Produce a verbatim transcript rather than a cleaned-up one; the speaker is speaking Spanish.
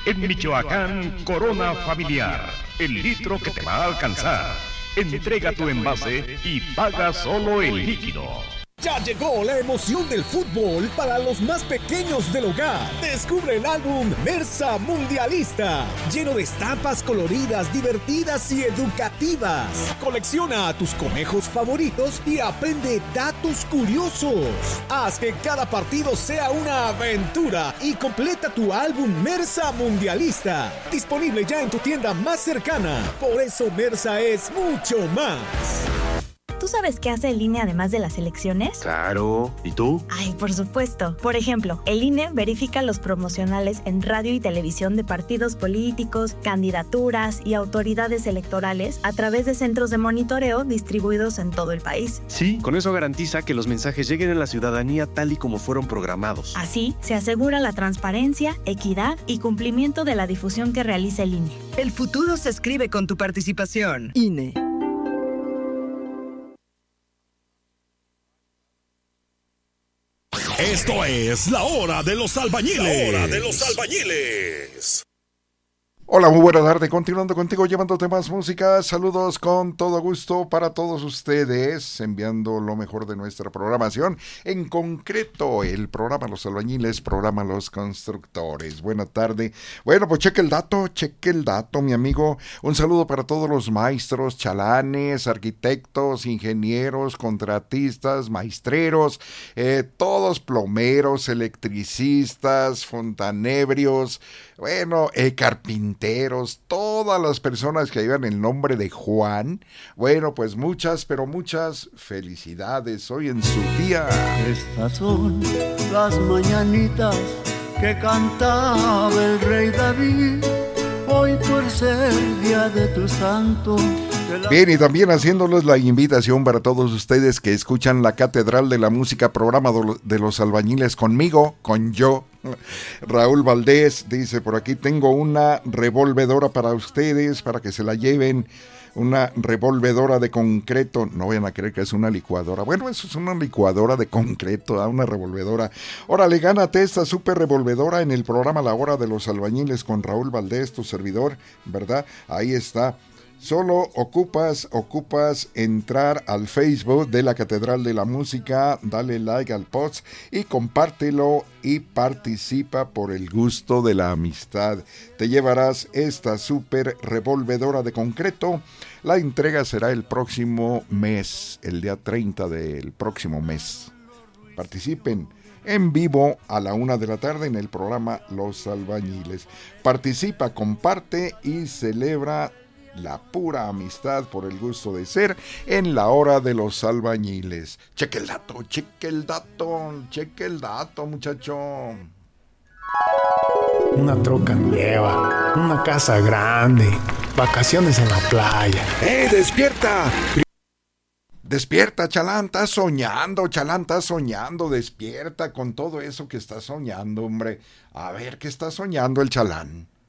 En Michoacán, Corona Familiar, el litro que te va a alcanzar. Entrega tu envase y paga solo el líquido. Ya llegó la emoción del fútbol para los más pequeños del hogar. Descubre el álbum Mersa Mundialista, lleno de estampas coloridas, divertidas y educativas. Colecciona a tus conejos favoritos y aprende datos curiosos. Haz que cada partido sea una aventura y completa tu álbum Mersa Mundialista. Disponible ya en tu tienda más cercana. Por eso Mersa es mucho más. ¿Tú sabes qué hace el I N E además de las elecciones? Claro. ¿Y tú? Ay, por supuesto. Por ejemplo, el I N E verifica los promocionales en radio y televisión de partidos políticos, candidaturas y autoridades electorales a través de centros de monitoreo distribuidos en todo el país. Sí, con eso garantiza que los mensajes lleguen a la ciudadanía tal y como fueron programados. Así, se asegura la transparencia, equidad y cumplimiento de la difusión que realiza el I N E. El futuro se escribe con tu participación. I N E. Esto es La Hora de los Albañiles. La Hora de los Albañiles. Hola, muy buena tarde. Continuando contigo, llevándote más música. Saludos con todo gusto para todos ustedes, enviando lo mejor de nuestra programación. En concreto, el programa Los Albañiles, programa Los Constructores. Buena tarde. Bueno, pues cheque el dato, cheque el dato, mi amigo. Un saludo para todos los maestros, chalanes, arquitectos, ingenieros, contratistas, maestreros, eh, todos plomeros, electricistas, fontanebrios, bueno, eh, carpinteros, todas las personas que llevan el nombre de Juan. Bueno, pues muchas, pero muchas felicidades hoy en su día. Estas son las mañanitas que cantaba el rey David, hoy por ser día de tu santo. Bien, y también haciéndoles la invitación para todos ustedes que escuchan la Catedral de la Música, programa de los Albañiles conmigo, con yo, Raúl Valdés. Dice por aquí, tengo una revolvedora para ustedes, para que se la lleven, una revolvedora de concreto. No vayan a creer que es una licuadora. Bueno, eso es una licuadora de concreto, ¿eh? Una revolvedora. Órale, gánate esta super revolvedora en el programa La Hora de los Albañiles con Raúl Valdés, tu servidor, ¿verdad? Ahí está. Solo ocupas, ocupas entrar al Facebook de la Catedral de la Música, dale like al post y compártelo y participa por el gusto de la amistad. Te llevarás esta super revolvedora de concreto. La entrega será el próximo mes, el día treinta del próximo mes. Participen en vivo a la una de la tarde en el programa Los Albañiles. Participa, comparte y celebra la pura amistad por el gusto de ser en la Hora de los Albañiles. Cheque el dato, cheque el dato, cheque el dato, muchacho. Una troca nueva, una casa grande, vacaciones en la playa. ¡Eh, despierta! Despierta, Chalán, estás soñando, Chalán, estás soñando, despierta con todo eso que estás soñando, hombre. A ver, ¿qué está soñando el Chalán?